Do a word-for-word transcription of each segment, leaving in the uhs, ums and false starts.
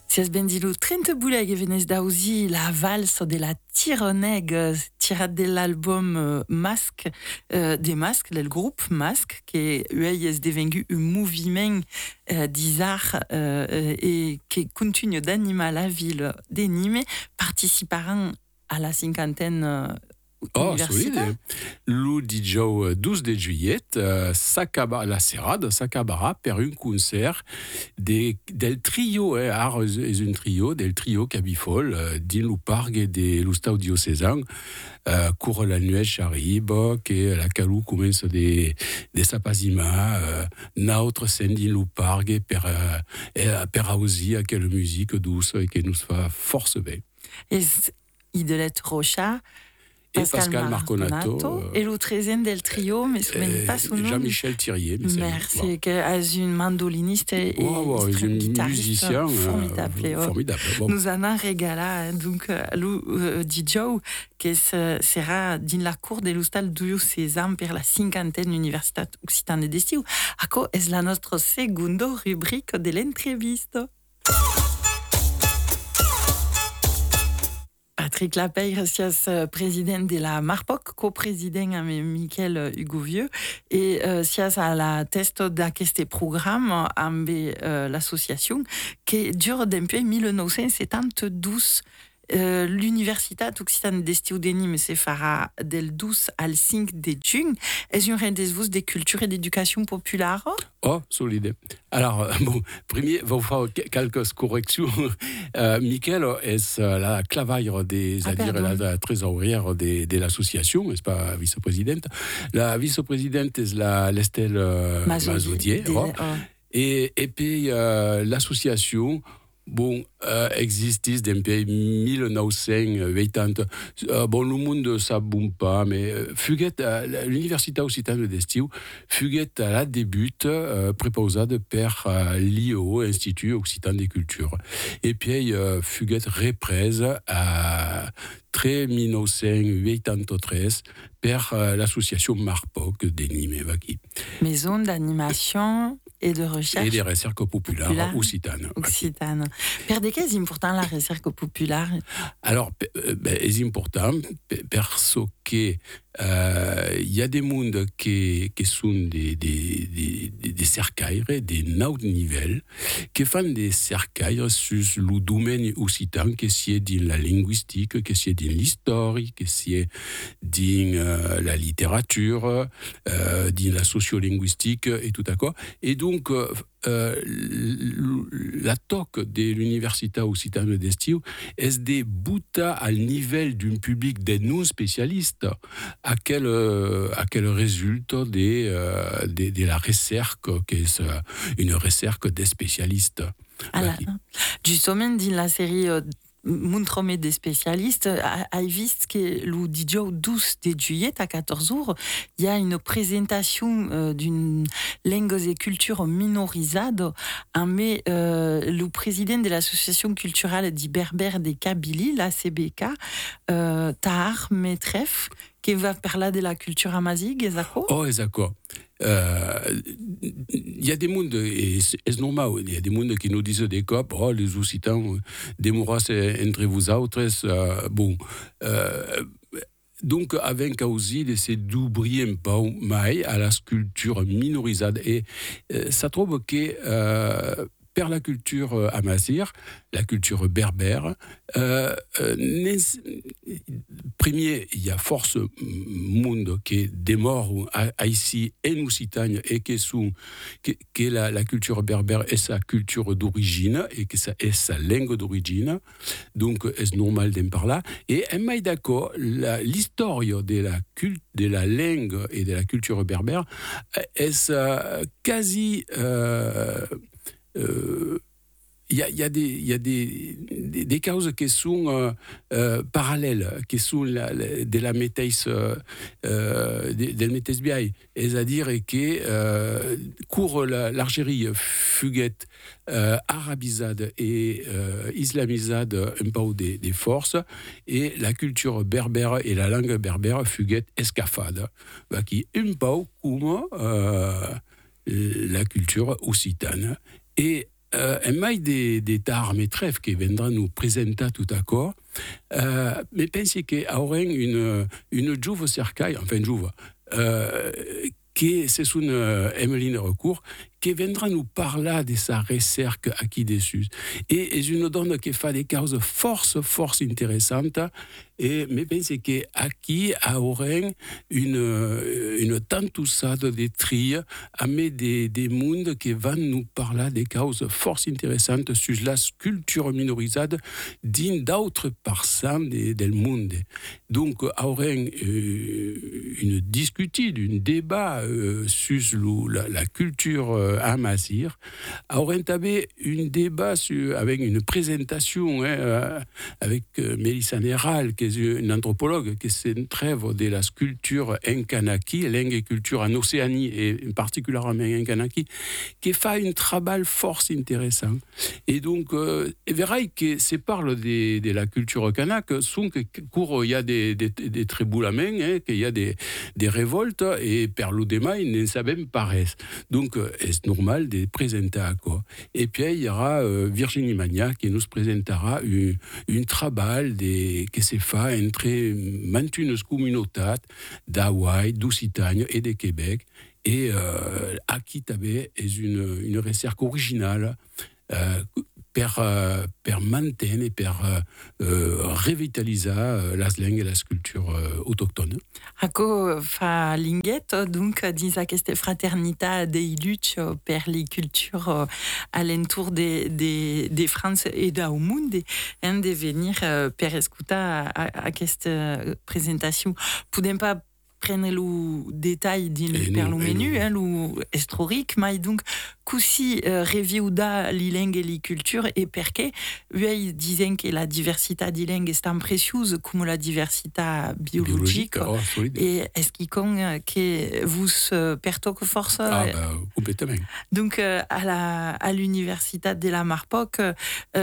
Sias ben dilo trenta bouleg e venez daouzi la valse de la Tironeg euh, tirade de l'album euh, Masque, euh, des Masques, le groupe Masque, qui uei es devengu un mouviment euh, d'isar euh, et qui continue d'animer la ville de Nîmes, participant à la cinquantaine euh, Oh, universitaire. solide. Lo dijou douze de juillet, uh, s'acaba, la serrade s'acabera per un concert de, del trio, eh, ar és un trio, del trio Cabifol, uh, din lo parc de l'Ustau diocesan, uh, cour la nuit arriba, que la calou comença de, de s'apazimar, uh, nautre sen din lo parc per, uh, per ausi aquella musique douce que nous fa force bé. Et Idelet Rocha, Et Pascal, Pascal Marconato, Marconato euh, et le treizième del trio, mais je ne euh, pas son nom. Jean-Michel Thirier. Mais c'est- Merci, bon. que as une mandoliniste et, et Oh, oh, instru- un guitariste musicien euh, formidable. et, oh, formidable. Bon. Nous en a régalé, donc, euh, Lou euh, D J, qui se- sera dans la cour de l'Hostal diocésain per la cinquantaine Universitat Occitane d'Estiu. Ako es la nostra secondo rubrique de l'entrevista. Patrick Lapeille, sias président de la Marpoc, co-président avec Michael Hugo Vieux, et euh, sias à la test d'aquest programme avec euh, l'association qui dure depuis dix-neuf cent soixante-douze. Euh, L'Universitat Occitane d'Estiu de Nîmes se fera del douze al cinq de juin. Est-ce un rendez-vous de culture et d'éducation populaire? Oh, solide. Alors, euh, bon, premier, va faire quelques corrections. Euh, Michael est euh, la clavaire des, Ah, c'est-à-dire pardon. la, la trésorière de, de l'association, n'est-ce pas, vice-présidente. La vice-présidente est la l'Estelle euh, Mazaudier. Des- Oh. oh. Et, et puis, euh, l'association, bon, euh, existe depuis dix-neuf cent quatre-vingts. Euh, bon, le monde ne s'aboum pas, mais euh, fuguet, euh, l'Université Occitane d'Estiu, fuguet à la débute, euh, préposée per euh, l'I O, Institut Occitan des Cultures. Et puis, euh, fuguet reprise à très dix-neuf cent quatre-vingt-treize per euh, l'association Marpoc de Nîmes, Vaki. Maison d'animation et de Et recherche des recherches populaires Populaire. occitanes. Vaki. occitane. Per de qu'est important la recherche populaire? Alors, pe- euh, ben, c'est important pe- parce que euh, il y a des mondes qui, qui sont des, des, des, des, des cercailles, des hauts niveaux, qui font des cercailles sur le domaine occitan, que c'est dans la linguistique, que c'est dans l'histoire, que c'est dans euh, la littérature, euh, dans la sociolinguistique et tout à quoi. Et donc, euh, euh, la toque de l'Université Occitane d'Estiu est de buta al niveau d'un public de non spécialistes à quel, euh, à quel résulte de, euh, de, de la recherche, qui est euh, une recherche des spécialistes. Alors, Vaki. justement, dans la série euh, Montrome des spécialistes, a, a vist que le D J douze de juillet à quatorze heures, il y a une présentation euh, d'une langue et culture minorisée, mais euh, le président de l'association culturelle des Berbères des Kabylie, la C B K, euh, Tahar Metref, qui va parler de la culture amazigh, exactement. Oh, d'accord. Euh, Il y a des mondes, et c'est c'est normal, il y a des mondes qui nous disent des copes, oh, les Occitans, démorez entre vous autres, euh, bon. Euh, donc, avec aussi d'essayer d'ouvrir un peu mai à la culture minorisée. Et euh, ça trouve que euh, per la culture euh, amazigh, la culture berbère, euh, euh, n'est- premier, il y a force monde qui est des morts à- ici en Occitanie et qui sont que, que la, la culture berbère est sa culture d'origine et que ça est sa langue d'origine. Donc, c'est normal d'en parler. Et un mai d'accord, la- l'histoire de la culte, de la langue et de la culture berbère est euh, quasi euh, euh, il y a, il y a, des, il y a des, des, des causes qui sont euh, euh, parallèles, qui sont la, la, de la méthèse euh, euh, de, de la méthèse biaï. C'est-à-dire que euh, cours la- l'Algérie fuguette euh, arabisade et euh, islamisade un peu des, des forces, et la culture berbère et la langue berbère fuguette escafade, bah, qui est un peu comme euh, la culture occitane. Et euh, e mai de, de tar metref che vendrà nous presenta tout à quoi. Euh, mais pensi che aurem une, une giuva cercai, enfin giuva, euh, che c'est une uh, Emeline Recourt, qui viendra nous parler de sa recherche acquis dessus. Et, et une donne qui fait des causes force, force intéressantes. Et mais pense que acquis aurait une, une tentoussade de tri, à mettre des, des mondes qui vont nous parler des causes force intéressantes sur la culture minorisée d'une d'autres personnes de, del monde. Donc, aurait euh, une discussion, un débat euh, sur la, la culture euh, Amazir, aurait eu un débat sur, avec une présentation hein, euh, avec euh, Mélissa Neral, qui est une anthropologue qui s'entrève de la sculpture en Kanaki, langue culture en Océanie et particulièrement en Kanaki, qui fait un travail fort intéressant. Et donc, euh, et verra que se parle de, de la culture kanak, sont que court il y a des, des, des tréboulements, hein, qu'il y a des, des révoltes, et per l'Udema, ils ne savent pas. Donc, c'est normal de présenter à quoi. Et puis, il y aura euh, Virginie Magna qui nous présentera une, une travail de, qui se fait entre vingt-et-une communautés d'Hawaï, d'Occitanie et de Québec. Et euh, Aki Tabe est une, une recherche originale euh, per, euh, per maintenir et per euh, revitaliser euh, la langue et la sculpture euh, autochtone. Ako fa linguet, donc, dins aquesta fraternità dei luts per les cultures alentour de, de, de France et del monde, en de venir per escutar aquesta presentació. Podem pas prendre le détail d'un per le menu, hein, le historique, mais donc, così uh, reviuda li langue e li culture, e perché eux disaient que la diversità di langue est tan précieuse comme la diversità biologique. Oh, et est-ce qu'il compte que vous uh, pertoque force? Ah, bah, complètement. Donc, uh, à, la, à l'université de la Marpoc uh,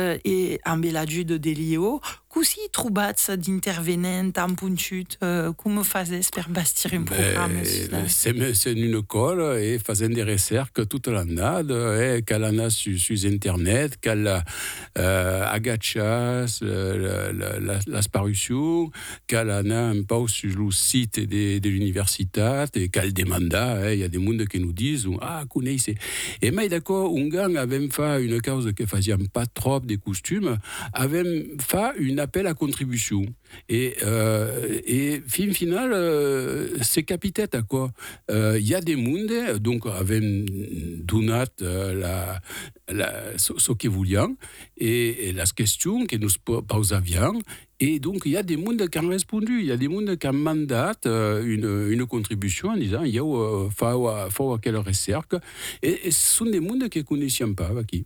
et en Bellagio de Delio, così trobats d'intervenents en punxut, uh, com fazes per bastir un programme? C'est, c'est une école et faisant des recherches toute l'année. Eh, qu'elle en a sur, sur Internet, qu'elle a euh, agachas la, la, la, la sparution, qu'elle en a un peu sur le site de, de l'université, et qu'elle demande, il eh, y a des mondes qui nous disent, ah, connaissez. Et moi, d'accord, un gang avait fait une cause qui faisait pas trop de costumes, avait fait un appel à contribution. Et, euh, et fin final, euh, c'est capitaine à quoi. Il euh, y a des mondes, donc, avec donat la, la, ce, ce que voulions et, et la question que nous posavions. Et donc, il y a des mondes qui ont répondu, il y a des mondes qui ont mandaté une, une contribution en disant il y a euh, faut, faut quelle recherche. Et, et ce sont des mondes que nous ne connaissions pas aquí.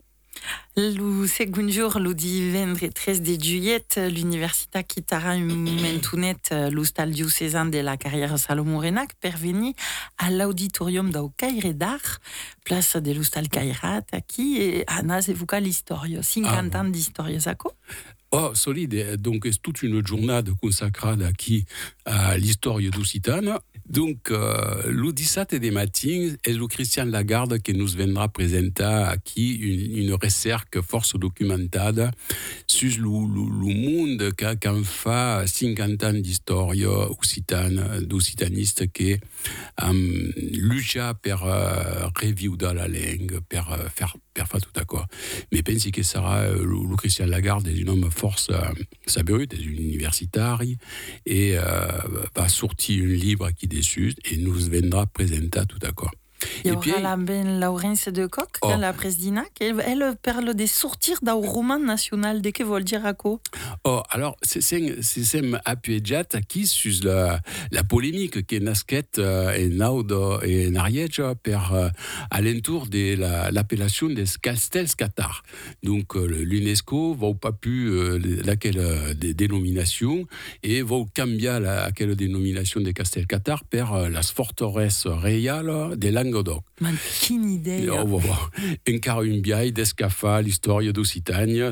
Le second jour, le divendres treize de juillet, l'université quittera un mentonet l'hostal diocésain de la carrière Salomon Renac per venir à l'auditorium del Caire d'Art, place de l'hostal Cairat, qui est à Nazevuka l'histoire, cinquante ans d'histoire, Zako. Oh, solide. Donc, c'est toute une journée consacrée aquí à l'histoire d'Occitane. Donc, euh, le dix-sept des matins, c'est le Christian Lagarde qui nous viendra présenter aquí une, une recherche force documentée sur le, le, le monde qu'a, qu'a fait cinquante ans d'histoire occitane, d'occitaniste qui um, lutté pour uh, revivre la langue, pour uh, faire per faire tout à quoi. Mais pense que Sarah, le, le Christian Lagarde est un homme force euh, sabrut, est un universitaire et euh, va sortir un livre qui dessus et nous viendra présenter tout à quoi. Il y aura puis, la belle Laurence de Coq, oh. la présidente, elle, elle parle de sortir d'un roman national. De que veut dire à quoi? Oh, alors, c'est, c'est, c'est appuyé qui sur la, la polémique qui est nasquette en Naudo et en Ariège per euh, alentour de la, l'appellation des Castels Qatar. Donc, euh, l'UNESCO va pas plus euh, laquelle euh, des dénominations et va cambier laquelle dénomination des Castels Qatar per euh, las forteresses réales des Languedoc. Languedoc. Ma quina idea. Oh, oh, oh. Encara un biai d'escafar l'història d'Occitània,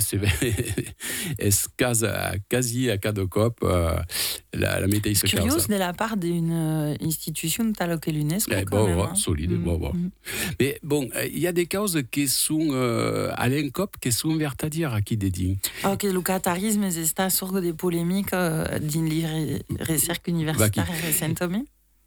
es casa quasi a cada cop uh, la, la mateixa causa. Curiós de la part d'une institution telle que l'UNESCO. Eh, bon, bon, solide, mm. bon, bon. Mm. Mais bon, il y a des causes qui sont uh, à l'encop qui sont vertadières à qui dédient. Ok, le qatarisme est sur des polémiques uh, din li recerca universitaria récemment.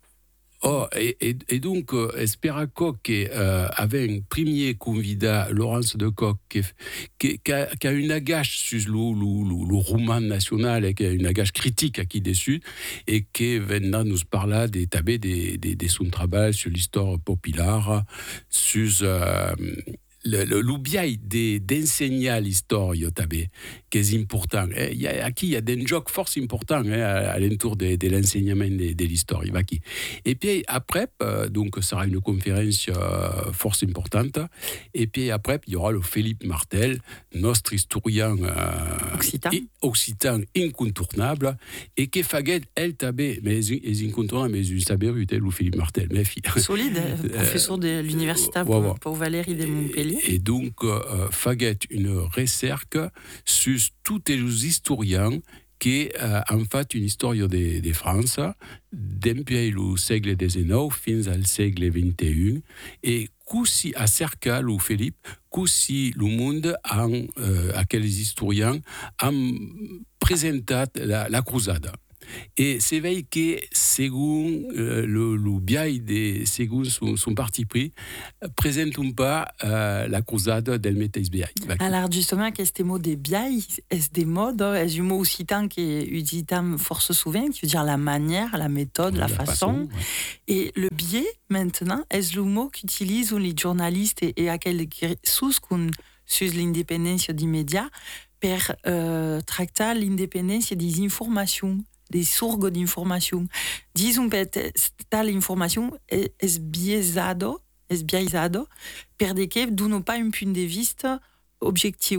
Oh, et, et, et donc, euh, espera Koch euh, avait un premier candidat, Laurence de Koch, qui, qui, qui, a, qui a une agache sur le, le, le, le roman national, et qui a une agache critique à qui dessus, et qui vient nous parler des tabés des, des, des son travail sur l'histoire populaire, sur euh, le, le, le biais d'enseigner l'histoire, tabé, qui est important. Il y a, aquí, il y a des jeux forts importants hein, à, à l'entour de, de l'enseignement de, de l'histoire. Et puis après, euh, donc, ça sera une conférence euh, fort importante. Et puis après, il y aura le Philippe Martel, notre historien euh, occitan. occitan incontournable, et qui fait elle tabé, mais les incontournables, mais il savait le Philippe Martel, mes filles. Solide, professeur de l'université euh, pour, pour Valérie de Montpellier. Et donc, euh, fait une recherche sur tous les historiens qui euh, en fait une histoire de, de France depuis le siècle dix-neuf fins al siècle vingt et un et così a cercat le Philippe così le monde en euh, aquells historiens ont présenté la, la crusade. Et c'est vrai que, selon euh, le, le biais, de, selon son, son parti pris, ne présente pas euh, la crusade del Metais biais. Alors, justement, qu'est-ce mot des biais? Est-ce des modes? Est-ce un mot occitan qui est utilisé fort souvent, qui veut dire la manière, la méthode, la, la façon, façon ouais. Et le biais, maintenant, est-ce le mot qu'utilisent les journalistes et, et à quel sous qu'on sur l'indépendance des médias pour euh, traiter l'indépendance des informations? Des sources d'information. Disons que tal information est biaisado, est biaisado, per de que donne pas un point de vue objectif.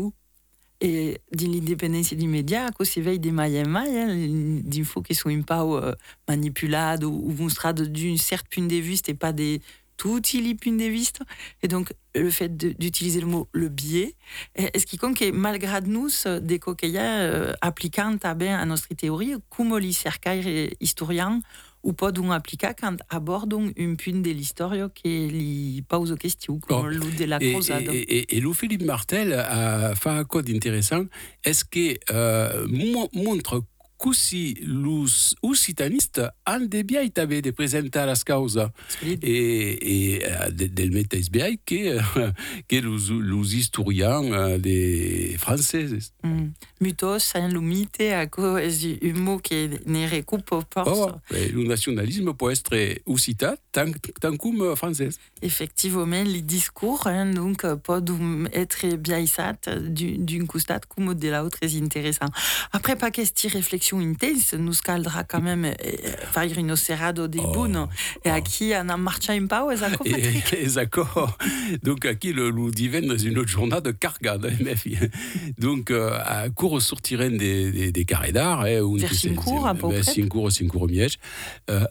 Et dans l'indépendance des médias, quand c'est veille des mailles mailles, des infos qui sont pas euh, manipulées ou, ou montrées d'un certain point de vue, et pas des tout les points de vue. Et donc, le fait de, d'utiliser le mot le biais, est-ce qui compte que malgré nous, des coquilles euh, appliquant à notre théorie, comme les cercaires historiens, ou pas donc appliquer quand abordons une point de l'histoire qui li pose aux questions, comme le de la crusade. Et, et, et, et le Philippe Martel a fait un code intéressant. Est-ce que euh, montre così los occitanistes han de biai també de presentar las causa e, e de, del mateix biai que, que los, los historians de franceses. Mm. Mutos, c'est le mythe, c'est un mot qui ne recoupe pas. Oh, le nationalisme peut être occitan tant, tant comme français. Effectivement, les discours hein, donc, peuvent être biaisés d'une costat comme de l'autre, c'est intéressant. Après, pas question réflexion intense, nous caldra quand même faire une serrade des bonnes. Et à qui on a marché un peu, exactement. Exactement. Donc, à qui le, le divin dans une autre journée de cargade, mes filles. Donc, euh, à cours sortirent des, des, des carrés d'art. Vers Cincourt, à peu près. Cincourt, Cincourt, Miège. Euh,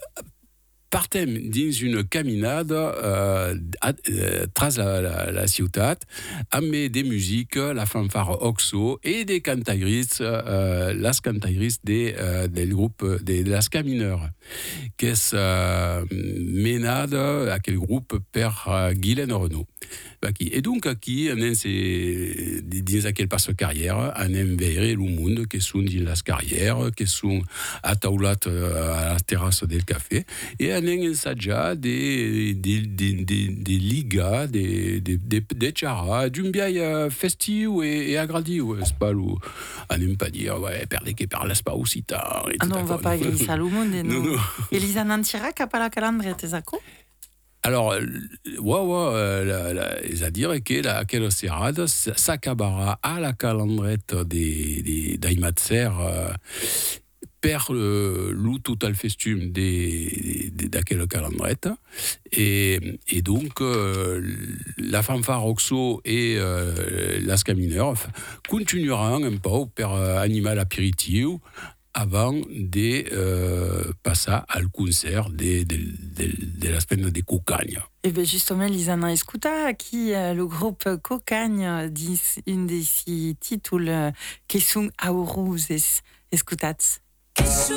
partem dans une caminade euh, euh, tras la, la, la ciutat amb des musiques, la fanfare Oxo et des cantaires, euh, las cantaires de, euh, del groupe de, de las camineurs qui est euh, menade à quel groupe per euh, Guylaine Renaud. Et donc, aquí, on est dans aquel passe carrière, on est vers le monde qui sont dans las carrières, qui sont ataulat à la terrasse del café, et on est ensaggiat des des des des des ligas, des des des des charas, d'un biais festif et, et agradi, c'est pas le, on n'aime pas dire ouais, perdez que par l'espace aussi tard. Ah non, on va pas glisser à le monde, non. non. Elisa Nantira, qui a pas la calendrier, t'es d'accord? Alors, ouais, ouais, c'est-à-dire que la quelle serrade s'accabera à la calendrette des des d'Aimatser euh, per le, le total festum des d'aquelle calendrette et et donc euh, la fanfare Oxo et euh, las camineurs continueront un peu per animal apéritif avant de euh, passer al concert de, de, de, de la semaine de Cuccagna. Et bien justement, Lisana Escuta, qui euh, le groupe Cuccagna dit une des six titres qui sont Aurus Escutats.